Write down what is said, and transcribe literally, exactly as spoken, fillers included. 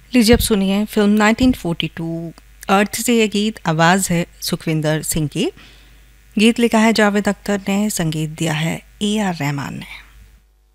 लीजिए अब सुनिए film nineteen forty to earth से ये गीत। आवाज़ है सुखविंदर सिंह की। गीत लिखा है जावेद अख्तर ने, संगीत दिया है ए आर रहमान ने।